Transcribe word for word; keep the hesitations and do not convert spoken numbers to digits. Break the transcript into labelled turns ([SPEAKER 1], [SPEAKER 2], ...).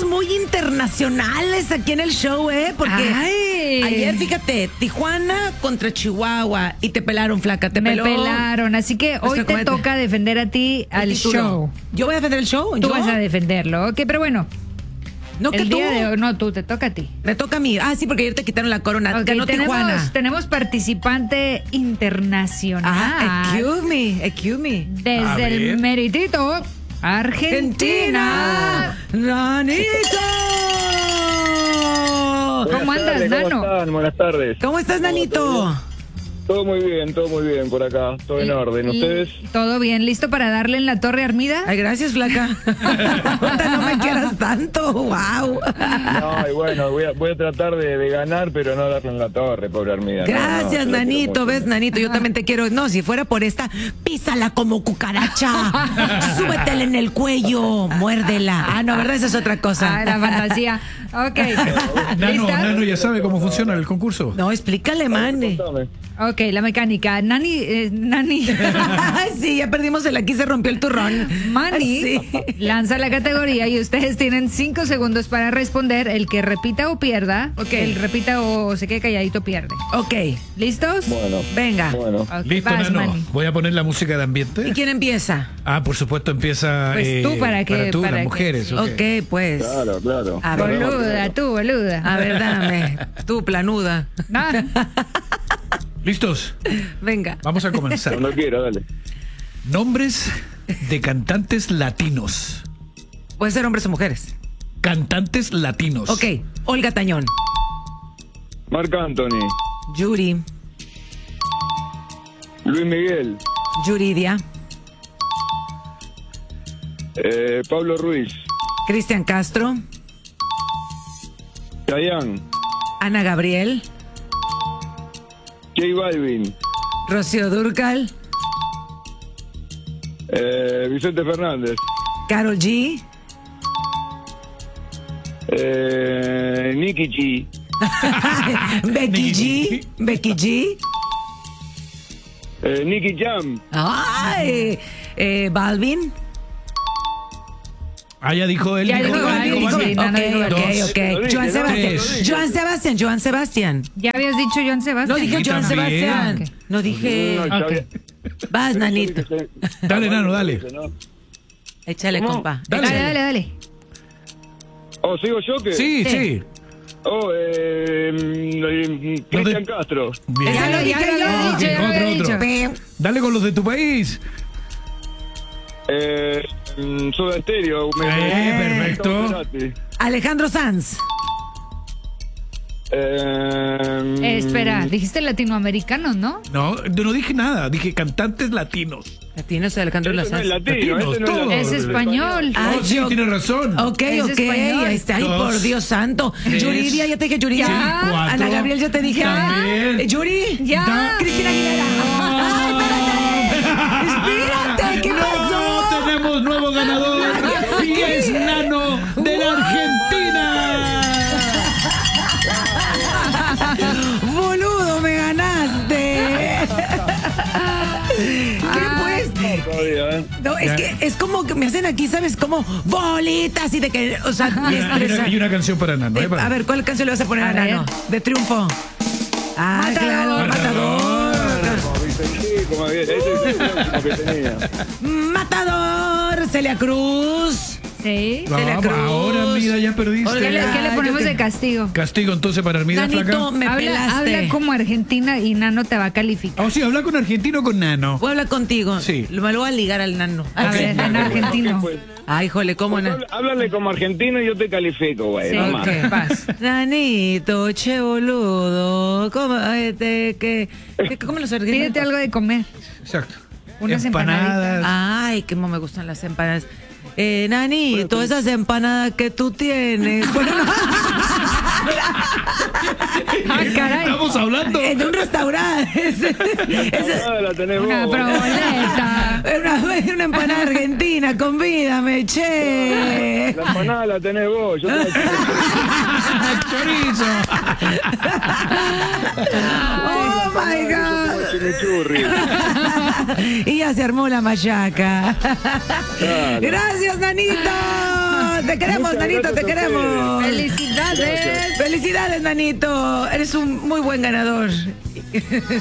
[SPEAKER 1] andamos muy internacionales aquí en el show, ¿eh? Porque
[SPEAKER 2] Ay.
[SPEAKER 1] ayer, fíjate, Tijuana contra Chihuahua y te pelaron, flaca, te
[SPEAKER 2] Me
[SPEAKER 1] peló.
[SPEAKER 2] pelaron, así que hoy
[SPEAKER 1] Nuestro
[SPEAKER 2] te
[SPEAKER 1] cometa.
[SPEAKER 2] toca defender a ti al
[SPEAKER 1] título.
[SPEAKER 2] show.
[SPEAKER 1] ¿Yo voy a defender el show?
[SPEAKER 2] Tú
[SPEAKER 1] ¿Yo?
[SPEAKER 2] vas a defenderlo, ok, pero bueno,
[SPEAKER 1] No, que
[SPEAKER 2] el
[SPEAKER 1] tú.
[SPEAKER 2] día de hoy, no, tú, te toca a ti.
[SPEAKER 1] Me toca a mí. Ah, sí, porque ayer te quitaron la corona.
[SPEAKER 2] Ok,
[SPEAKER 1] Ganó Tijuana.
[SPEAKER 2] tenemos, tenemos participante internacional.
[SPEAKER 1] Ah, excuse me, excuse me.
[SPEAKER 3] A
[SPEAKER 2] Desde el
[SPEAKER 3] ver.
[SPEAKER 2] meritito, Argentina.
[SPEAKER 1] ¡Nanito!
[SPEAKER 2] ¿Cómo
[SPEAKER 4] Buenas
[SPEAKER 2] andas,
[SPEAKER 4] tardes,
[SPEAKER 2] Nano?
[SPEAKER 4] ¿Cómo están? Buenas tardes.
[SPEAKER 1] ¿Cómo estás, Nanito?
[SPEAKER 4] Todo muy bien, todo muy bien por acá. Todo en orden. ¿Ustedes?
[SPEAKER 2] Todo bien, ¿listo para darle en la torre Armida?
[SPEAKER 1] Ay, gracias, flaca. Puta, no me quieras tanto, wow.
[SPEAKER 4] No, y bueno, voy a, voy a tratar de, de ganar, pero no darle en la torre, pobre Armida. No, no,
[SPEAKER 1] Gracias,
[SPEAKER 4] yo la quiero
[SPEAKER 1] Nanito.
[SPEAKER 4] mucho.
[SPEAKER 1] ¿Ves, Nanito? Yo también te quiero. No, si fuera por esta, písala como cucaracha. Súbetela en el cuello. Muérdela. Ah, no, ¿verdad? Esa es otra cosa.
[SPEAKER 2] Ah, la fantasía. Ok.
[SPEAKER 3] Nano,
[SPEAKER 2] ¿Lista?
[SPEAKER 3] Nano ya sabe cómo funciona el concurso.
[SPEAKER 1] No, explícale, mane.
[SPEAKER 4] Contame.
[SPEAKER 2] Ok, la mecánica. Nani, eh, Nani.
[SPEAKER 1] Sí, ya perdimos el aquí, se rompió el turrón.
[SPEAKER 2] Manny
[SPEAKER 1] Sí.
[SPEAKER 2] lanza la categoría y ustedes tienen cinco segundos para responder. El que repita o pierda,
[SPEAKER 1] Ok.
[SPEAKER 2] el repita o se quede calladito pierde.
[SPEAKER 1] Ok,
[SPEAKER 2] ¿Listos?
[SPEAKER 4] Bueno,
[SPEAKER 1] venga.
[SPEAKER 4] bueno.
[SPEAKER 2] Ok,
[SPEAKER 3] Listo,
[SPEAKER 2] vas,
[SPEAKER 3] Nano.
[SPEAKER 2] Manny.
[SPEAKER 3] Voy a poner la música de
[SPEAKER 1] ¿Y
[SPEAKER 3] ambiente.
[SPEAKER 1] quién empieza?
[SPEAKER 3] Ah, por supuesto, empieza.
[SPEAKER 2] Pues tú, para que-
[SPEAKER 3] tú,
[SPEAKER 2] para
[SPEAKER 3] las
[SPEAKER 2] que-
[SPEAKER 3] mujeres. ok.
[SPEAKER 1] Ok, pues.
[SPEAKER 4] Claro, claro.
[SPEAKER 1] A ver.
[SPEAKER 2] Boluda, tú, boluda.
[SPEAKER 1] A ver, dame. Tú, planuda.
[SPEAKER 2] No.
[SPEAKER 3] ¿Listos?
[SPEAKER 1] Venga.
[SPEAKER 3] Vamos a comenzar.
[SPEAKER 4] Cuando quiera, dale.
[SPEAKER 3] Nombres de cantantes latinos.
[SPEAKER 1] Puede ser hombres o mujeres.
[SPEAKER 3] Cantantes latinos.
[SPEAKER 1] Ok, Olga Tañón.
[SPEAKER 4] Marc Anthony,
[SPEAKER 1] Yuri.
[SPEAKER 4] Luis Miguel,
[SPEAKER 1] Yuridia.
[SPEAKER 4] eh, Pablo Ruiz,
[SPEAKER 1] Cristian Castro.
[SPEAKER 4] Chayanne,
[SPEAKER 1] Ana Gabriel.
[SPEAKER 4] J Balvin,
[SPEAKER 1] Rocío Dúrcal.
[SPEAKER 4] eh, Vicente Fernández,
[SPEAKER 1] Karol G.
[SPEAKER 4] eh, Nicky G,
[SPEAKER 1] Becky G. Becky G.
[SPEAKER 4] eh, Nicky Jam,
[SPEAKER 1] Ay, eh, Balvin.
[SPEAKER 3] Ah, ya dijo él.
[SPEAKER 2] Ya
[SPEAKER 3] dijo,
[SPEAKER 2] dijo
[SPEAKER 3] Balvin,
[SPEAKER 2] Balvin,
[SPEAKER 3] dijo
[SPEAKER 2] sí,
[SPEAKER 3] Balvin.
[SPEAKER 2] no, no,
[SPEAKER 1] Ok,
[SPEAKER 2] digo
[SPEAKER 1] ok,
[SPEAKER 3] dos.
[SPEAKER 1] ok.
[SPEAKER 4] Lo dije,
[SPEAKER 1] Joan
[SPEAKER 4] ¿no?
[SPEAKER 1] Sebastián.
[SPEAKER 3] Tres.
[SPEAKER 1] Joan Sebastián, Joan Sebastián.
[SPEAKER 2] Ya habías dicho Joan Sebastián.
[SPEAKER 1] No dije
[SPEAKER 3] Sí,
[SPEAKER 1] Joan
[SPEAKER 3] también.
[SPEAKER 1] Sebastián.
[SPEAKER 2] Ok.
[SPEAKER 1] No dije.
[SPEAKER 4] No,
[SPEAKER 3] Ok.
[SPEAKER 4] Chayanne.
[SPEAKER 1] Vas, Nanito.
[SPEAKER 3] Dale, Nano, dale.
[SPEAKER 4] ¿No?
[SPEAKER 1] Échale,
[SPEAKER 4] ¿Cómo?
[SPEAKER 1] compa.
[SPEAKER 3] Dale.
[SPEAKER 2] Dale, dale, dale.
[SPEAKER 4] Oh, ¿sigo yo qué?
[SPEAKER 3] Sí,
[SPEAKER 2] Sí.
[SPEAKER 3] sí.
[SPEAKER 4] Oh, eh, mm, Cristian Castro.
[SPEAKER 3] Bien.
[SPEAKER 1] Ya lo
[SPEAKER 2] Ya
[SPEAKER 1] dije
[SPEAKER 2] lo
[SPEAKER 1] yo.
[SPEAKER 2] había dicho, ya lo
[SPEAKER 3] Otro,
[SPEAKER 2] había
[SPEAKER 3] otro.
[SPEAKER 2] dicho.
[SPEAKER 1] Pim.
[SPEAKER 3] Dale con los de tu país.
[SPEAKER 4] Eh, mm, Soda Stereo. me-
[SPEAKER 3] Eh, perfecto.
[SPEAKER 4] Cerati.
[SPEAKER 1] Alejandro Sanz.
[SPEAKER 4] Eh,
[SPEAKER 2] Eh, espera, dijiste latinoamericanos, ¿no?
[SPEAKER 3] No, no dije nada. Dije cantantes latinos.
[SPEAKER 1] Latinos de Alejandro
[SPEAKER 4] Ese no es
[SPEAKER 1] Sanz.
[SPEAKER 4] latino,
[SPEAKER 3] Latinos,
[SPEAKER 4] ese no es
[SPEAKER 3] todos.
[SPEAKER 4] latino.
[SPEAKER 2] Es español.
[SPEAKER 1] Ah,
[SPEAKER 3] Oh, sí,
[SPEAKER 1] yo-
[SPEAKER 3] tienes razón.
[SPEAKER 1] Ok,
[SPEAKER 2] Es
[SPEAKER 1] ok.
[SPEAKER 2] español.
[SPEAKER 1] Ahí está. Ay,
[SPEAKER 3] Dos.
[SPEAKER 1] por Dios santo.
[SPEAKER 3] Tres.
[SPEAKER 1] Yuridia, ya te dije Yuridia.
[SPEAKER 2] Ya.
[SPEAKER 3] Cuatro.
[SPEAKER 1] Ana Gabriel, ya te dije.
[SPEAKER 3] También.
[SPEAKER 1] Eh, Yuri.
[SPEAKER 2] Ya.
[SPEAKER 3] Da-
[SPEAKER 1] Cristina Aguilera. Ay, espérate. Espérate, ¿qué
[SPEAKER 3] No,
[SPEAKER 1] pasó?
[SPEAKER 3] tenemos nuevo ganador. Y es Nano de la Argentina.
[SPEAKER 1] Boludo, me ganaste. ¿Qué pues?
[SPEAKER 4] Todavía, ¿eh?
[SPEAKER 1] No, es
[SPEAKER 3] Ya.
[SPEAKER 1] que es como que me hacen aquí, ¿sabes? Como bolitas y de que, o sea, me
[SPEAKER 3] Hay una,
[SPEAKER 1] estresa.
[SPEAKER 3] hay una canción para Nano.
[SPEAKER 1] Eh,
[SPEAKER 3] ¿eh? Para-
[SPEAKER 1] a ver, ¿cuál canción le vas a poner a,
[SPEAKER 2] A ver.
[SPEAKER 1] Nano? De triunfo. Ah,
[SPEAKER 2] Matador.
[SPEAKER 1] claro, matador.
[SPEAKER 4] Como Vicentico, más bien. Ese es el último que tenía.
[SPEAKER 1] Matador, Celia Cruz.
[SPEAKER 2] Sí.
[SPEAKER 3] No,
[SPEAKER 1] Celia Cruz.
[SPEAKER 3] ahora, mira, ya perdiste.
[SPEAKER 2] ¿Qué le, qué le
[SPEAKER 1] Ay,
[SPEAKER 2] ponemos
[SPEAKER 1] yo te-
[SPEAKER 2] de castigo?
[SPEAKER 3] Castigo entonces para Armida,
[SPEAKER 1] Nanito,
[SPEAKER 3] flaca.
[SPEAKER 1] me
[SPEAKER 2] Habla,
[SPEAKER 1] pelaste.
[SPEAKER 2] habla como argentina y Nano te va a calificar.
[SPEAKER 3] Oh, sí, habla con argentino o con Nano.
[SPEAKER 1] Voy a hablar contigo.
[SPEAKER 3] Sí.
[SPEAKER 1] Me lo voy a ligar al Nano.
[SPEAKER 2] A
[SPEAKER 1] Ay,
[SPEAKER 2] ver,
[SPEAKER 1] sí.
[SPEAKER 2] en argentino.
[SPEAKER 4] Pues,
[SPEAKER 1] Ay, jole, ¿cómo no?
[SPEAKER 4] habla- háblale como argentino y yo te califico, güey.
[SPEAKER 2] Sí,
[SPEAKER 4] no más.
[SPEAKER 1] Ok.
[SPEAKER 2] vas.
[SPEAKER 1] Nanito, che boludo. ¿Cómo, este, que, que- ¿cómo los argentinos?
[SPEAKER 2] Pídete algo de comer.
[SPEAKER 3] Exacto.
[SPEAKER 2] Unas
[SPEAKER 3] empanadas.
[SPEAKER 1] Ay, cómo me gustan las empanadas. Eh, Nanito, esas empanadas que tú tienes. Bueno, no,
[SPEAKER 2] Ah, caray.
[SPEAKER 3] Estamos hablando.
[SPEAKER 1] en un restaurante. Ese- ese-
[SPEAKER 4] Ah, la tenés
[SPEAKER 2] Una
[SPEAKER 4] vos.
[SPEAKER 2] proboleta.
[SPEAKER 1] una, una empanada argentina, convídame, che.
[SPEAKER 4] La empanada la tenés vos. Yo te la
[SPEAKER 3] Chorizo.
[SPEAKER 1] Oh my God.
[SPEAKER 4] como chimichurri.
[SPEAKER 1] Y ya se armó la machaca.
[SPEAKER 4] Claro.
[SPEAKER 1] Gracias, Nanito. te queremos,
[SPEAKER 4] Muchas
[SPEAKER 1] Nanito,
[SPEAKER 4] gracias
[SPEAKER 1] te
[SPEAKER 4] a
[SPEAKER 1] queremos.
[SPEAKER 2] ¡Felicidades!
[SPEAKER 1] Felicidades, Nanito. Eres un muy buen ganador.